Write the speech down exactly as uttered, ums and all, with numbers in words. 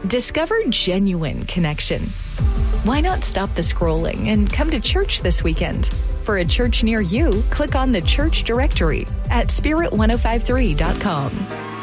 Discover genuine connection. Why not stop the scrolling and come to church this weekend? For a church near you, click on the church directory at spirit ten fifty-three dot com.